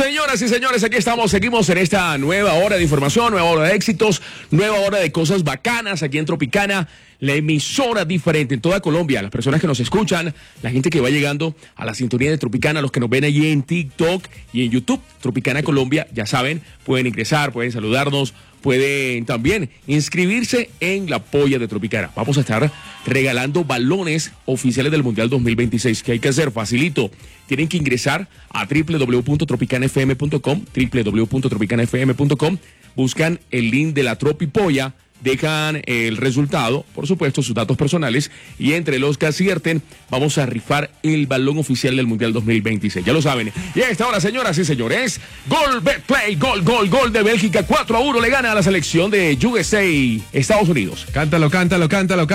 Señoras y señores, aquí estamos, seguimos en esta nueva hora de información, nueva hora de éxitos, nueva hora de cosas bacanas aquí en Tropicana, la emisora diferente en toda Colombia. Las personas que nos escuchan, la gente que va llegando a la sintonía de Tropicana, los que nos ven allí en TikTok y en YouTube, Tropicana Colombia, ya saben, pueden ingresar, pueden saludarnos, pueden también inscribirse en la polla de Tropicana. Vamos a estar regalando balones oficiales del Mundial 2026. ¿Qué hay que hacer? Facilito. Tienen que ingresar a www.tropicanafm.com, www.tropicanafm.com, buscan el link de la Tropipolla, dejan el resultado, por supuesto, sus datos personales, y entre los que acierten, vamos a rifar el balón oficial del Mundial 2026. Ya lo saben. Y a esta hora, señoras y señores, gol, Betplay, gol de Bélgica, 4-1 le gana a la selección de USA, Estados Unidos. Cántalo.